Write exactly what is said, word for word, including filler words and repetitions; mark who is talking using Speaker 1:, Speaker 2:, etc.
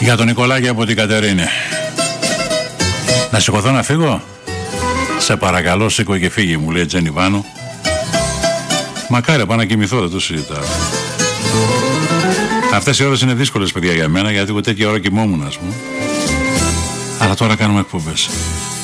Speaker 1: Για τον Νικολάκη από την Κατερίνη. Να σηκωθώ να φύγω? Σε παρακαλώ, σήκω και φύγει, μου λέει Τζένι Βάνου. Μακάρι πάω να κοιμηθώ, δεν το συζητάω. Αυτές οι ώρες είναι δύσκολες, παιδιά, για μένα, γιατί εγώ τέτοια ώρα κοιμόμουν, ας πούμε. Αλλά τώρα κάνουμε εκπομπές.